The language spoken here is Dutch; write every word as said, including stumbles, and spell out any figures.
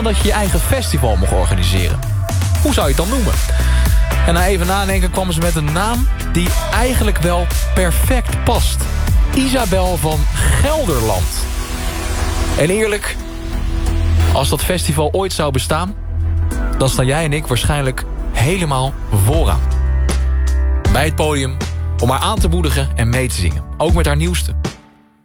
dat je je eigen festival mocht organiseren. Hoe zou je het dan noemen? En na even nadenken kwamen ze met een naam die eigenlijk wel perfect past. Isabel van Gelderland. En eerlijk, als dat festival ooit zou bestaan, dan staan jij en ik waarschijnlijk helemaal vooraan. Bij het podium om haar aan te moedigen en mee te zingen. Ook met haar nieuwste.